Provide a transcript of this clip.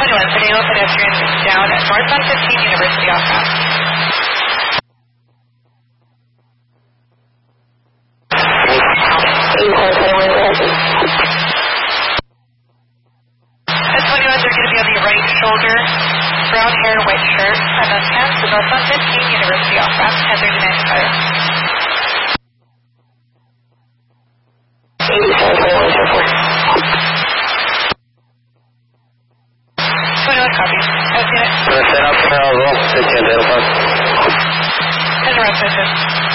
21, Fernando pedestrian down at northbound 15 University off ramp. At 21, they're going to be on the right shoulder, brown hair, white shirt, and then pants to northbound 15 University off ramp, 1039 fire. 21 copy. I've seen it. Set up parallel, 10 And around 10.